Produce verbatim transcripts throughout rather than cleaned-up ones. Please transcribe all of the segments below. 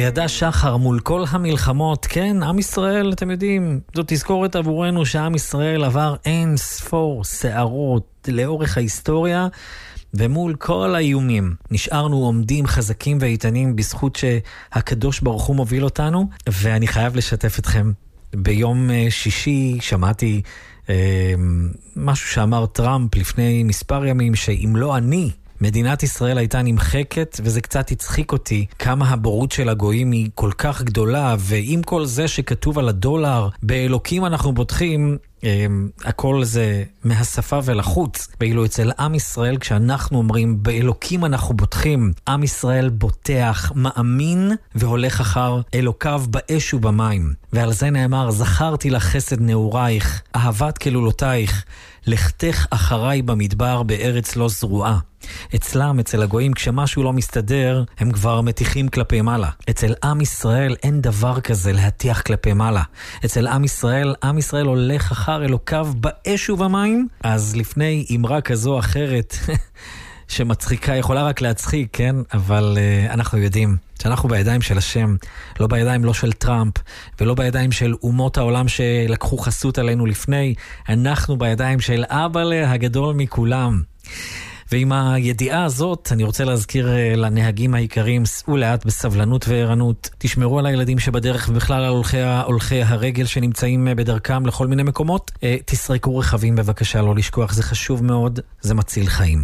ידע שחר מול כל המלחמות. כן, עם ישראל, אתם יודעים, זאת תזכורת עבורנו שעם ישראל עבר אין ספור שערות לאורך ההיסטוריה, ומול כל האיומים נשארנו עומדים חזקים ואיתנים בזכות שהקדוש ברוך הוא מוביל אותנו. ואני חייב לשתף אתכם, ביום שישי שמעתי אה, משהו שאמר טראמפ לפני מספר ימים, שאם לא אני, מדינת ישראל הייתה נמחקת, וזה קצת הצחיק אותי כמה הבורות של הגויים היא כל כך גדולה, ועם כל זה שכתוב על הדולר, באלוקים אנחנו בוטחים, הכל זה מהשפה ולחוץ. ואילו אצל עם ישראל, כשאנחנו אומרים באלוקים אנחנו בוטחים, עם ישראל בוטח, מאמין והולך אחר אלוקיו באש ובמים. ועל זה נאמר, זכרתי לך חסד נעורייך, אהבת כלולותייך, לכתך אחריי במדבר בארץ לא זרועה. אצלם, אצל הגויים, כשמשהו לא מסתדר, הם כבר מתיחים כלפי מעלה. אצל עם ישראל אין דבר כזה להתיח כלפי מעלה. אצל עם ישראל, עם ישראל הולך אחר אלוקיו באש ובמים. אז לפני אמרה כזו אחרת שמצחיקה, יכולה רק להצחיק, כן? אבל uh, אנחנו יודעים שאנחנו בידיים של השם, לא בידיים לא של טראמפ, ולא בידיים של אומות העולם שלקחו חסות עלינו לפני, אנחנו בידיים של אבאלה הגדול מכולם. ועם הידיעה הזאת, אני רוצה להזכיר לנהגים העיקריים, סעו לאט בסבלנות וערנות, תשמרו על הילדים שבדרך ובכלל על הולכי, הולכי הרגל שנמצאים בדרכם לכל מיני מקומות. תסרקו רכבים בבקשה, לא לשכוח, זה חשוב מאוד, זה מציל חיים.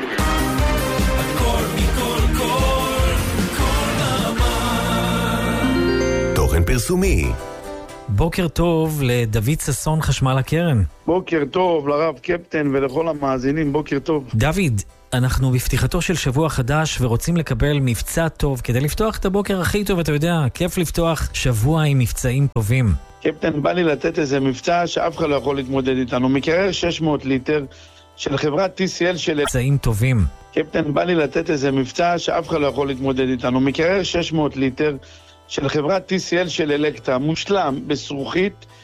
תוכן פרסומי. בוקר טוב לדוד ססון, חשמל הקרן. בוקר טוב לרב קפטן ולכל המאזינים, בוקר טוב. דוד, אנחנו בפתיחתו של שבוע חדש ורוצים לקבל מבצע טוב כדי לפתוח את הבוקר הכי טוב. אתה יודע, כיף לפתוח שבוע עם מבצעים טובים. קפטן, בא לי לתת איזה מבצע שאף אחד לא יכול להתמודד איתנו. מקרר שש מאות ליטר של חברת טי סי אל של... מבצעים טובים. קפטן, בא לי לתת איזה מבצע שאף אחד לא יכול להתמודד איתנו. מקרר שש מאות ליטר של חברת טי סי אל של אלקטרה, מושלם, בסרוכית,